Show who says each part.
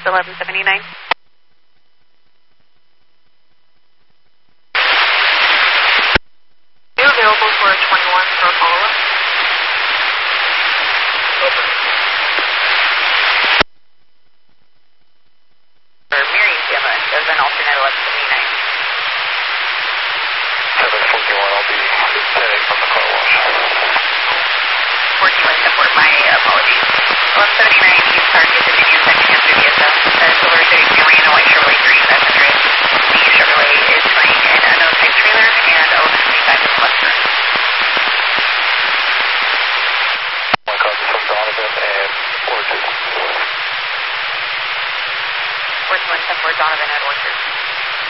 Speaker 1: Southwest 1179.
Speaker 2: Are you available for a 21 for a follow-up?
Speaker 3: Open.
Speaker 1: For Marion ambulance, there's an alternate 1179.
Speaker 3: 741, I'll be descending from the car wash.
Speaker 1: 14 with support, my apologies. 1179, use target the Indian second after VSO. Silver 32 Marine, a white Chevrolet 3500. The Chevrolet is running an unknown type trailer and 1125 is left turn.
Speaker 3: My copy from Donovan and Orchard.
Speaker 1: 14 with support, Donovan at Orchard.